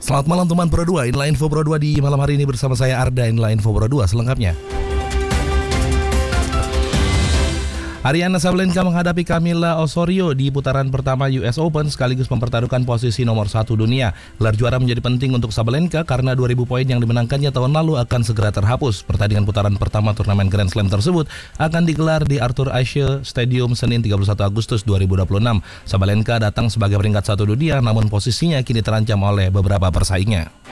Selamat malam teman Pro 2, inilah info Pro 2 di malam hari ini bersama saya Arda, inilah info Pro 2 selengkapnya. Aryana Sabalenka menghadapi Camila Osorio di putaran pertama US Open sekaligus mempertaruhkan posisi nomor 1 dunia. Gelar juara menjadi penting untuk Sabalenka karena 2.000 poin yang dimenangkannya tahun lalu akan segera terhapus. Pertandingan putaran pertama turnamen Grand Slam tersebut akan digelar di Arthur Ashe Stadium Senin 31 Agustus 2026. Sabalenka datang sebagai peringkat 1 dunia namun posisinya kini terancam oleh beberapa persaingnya.